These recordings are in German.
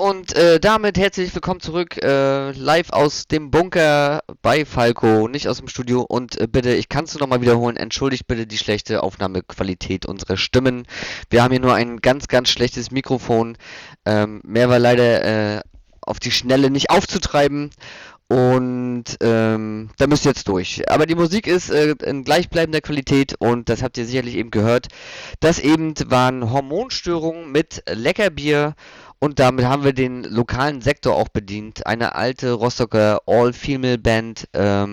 Und damit herzlich willkommen zurück, live aus dem Bunker bei Falco, nicht aus dem Studio. Und bitte, ich kann es nur nochmal wiederholen, entschuldigt bitte die schlechte Aufnahmequalität unserer Stimmen. Wir haben hier nur ein ganz, ganz schlechtes Mikrofon. Mehr war leider auf die Schnelle nicht aufzutreiben. Und da müsst ihr jetzt durch. Aber die Musik ist in gleichbleibender Qualität und das habt ihr sicherlich eben gehört. Das eben waren Hormonstörungen mit Leckerbier und damit haben wir den lokalen Sektor auch bedient. Eine alte Rostocker All-Female-Band.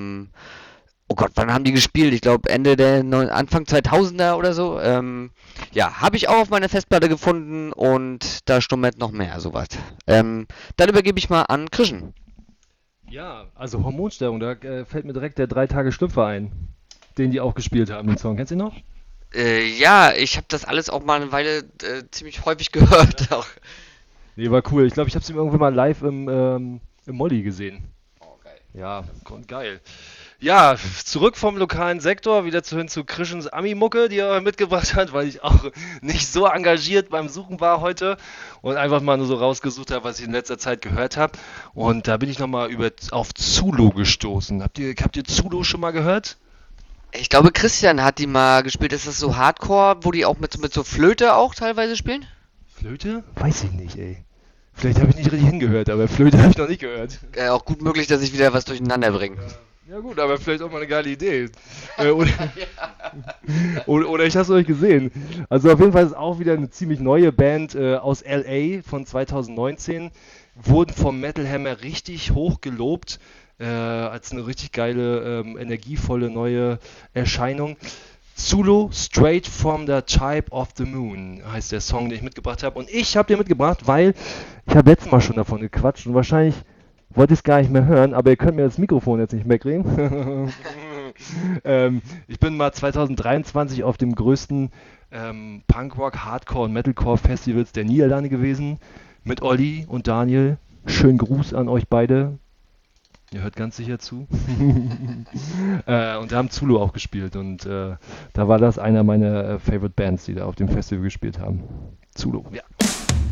Oh Gott, wann haben die gespielt? Ich glaube Ende der Anfang 2000er oder so. Ja, habe ich auch auf meiner Festplatte gefunden und da stummert noch mehr sowas. Dann übergebe ich mal an Krischen. Ja, also Hormonstörung, da fällt mir direkt der 3 Tage Schlüpfer ein, den die auch gespielt haben, den Song. Kennst du ihn noch? Ja, ich habe das alles auch mal eine Weile ziemlich häufig gehört. Auch. Nee, war cool. Ich glaube, ich habe sie irgendwann mal live im Molly gesehen. Oh, geil. Ja, geil. Ja, zurück vom lokalen Sektor, wieder hin zu Christians Ami-Mucke, die er mitgebracht hat, weil ich auch nicht so engagiert beim Suchen war heute und einfach mal nur so rausgesucht habe, was ich in letzter Zeit gehört habe. Und da bin ich nochmal auf Zulu gestoßen. Habt ihr Zulu schon mal gehört? Ich glaube, Christian hat die mal gespielt. Ist das so Hardcore, wo die auch mit so Flöte auch teilweise spielen? Flöte? Weiß ich nicht, ey. Vielleicht habe ich nicht richtig hingehört, aber Flöte habe ich noch nicht gehört. Auch gut möglich, dass ich wieder was durcheinander bringe. Ja gut, aber vielleicht auch mal eine geile Idee. Oder, oder ich habe es euch gesehen. Also auf jeden Fall ist es auch wieder eine ziemlich neue Band aus LA von 2019. Wurden vom Metal Hammer richtig hoch gelobt, als eine richtig geile, energievolle neue Erscheinung. Zulu, Straight from the Type of the Moon heißt der Song, den ich mitgebracht habe. Und ich habe den mitgebracht, weil ich habe letztes Mal schon davon gequatscht und wahrscheinlich wollte ich es gar nicht mehr hören, aber ihr könnt mir das Mikrofon jetzt nicht wegdrehen. Ich bin mal 2023 auf dem größten Punkrock, Hardcore und Metalcore Festivals der Niederlande gewesen. Mit Olli und Daniel. Schönen Gruß an euch beide. Ihr hört ganz sicher zu. Und wir haben Zulu auch gespielt und da war das einer meiner Favorite Bands, die da auf dem Festival gespielt haben. Zulu, ja.